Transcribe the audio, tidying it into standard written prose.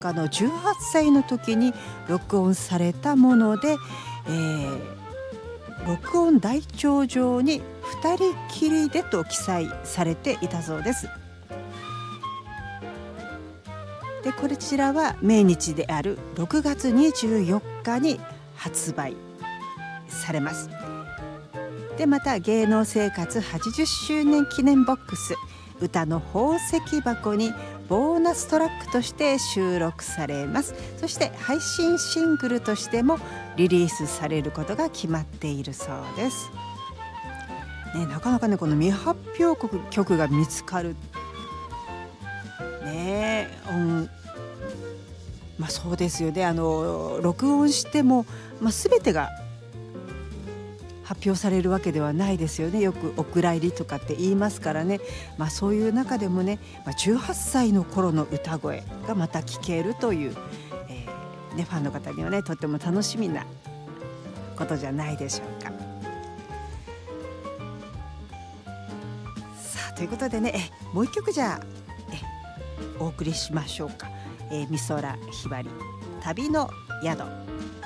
の18歳の時に録音されたもので、録音台帳上に2人きりでと記載されていたそうです。でこちらは命日である6月24日に発売されます。でまた芸能生活80周年記念ボックス歌の宝石箱にボーナストラックとして収録されます。そして配信シングルとしてもリリースされることが決まっているそうです。ね、なかなかねこの未発表曲が見つかるね、まあそうですよね。録音しても、全てが発表されるわけではないですよね。よくお蔵入りとかって言いますからね。そういう中でもね、18歳の頃の歌声がまた聴けるという、ファンの方にはねとっても楽しみなことじゃないでしょうか。さあということでね、もう一曲じゃあお送りしましょうか。美空ひばり旅の宿。